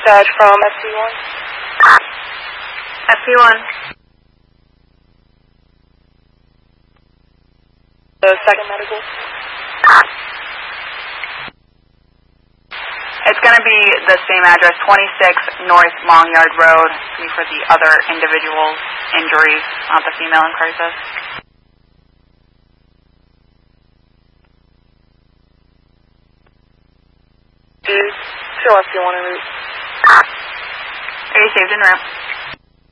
discharge from SC1. SC1. The second medical. It's going to be the same address, 26 North Long Yard Road, for the other individual's injuries, not the female in crisis. Show us you want to route. Are you saved en route?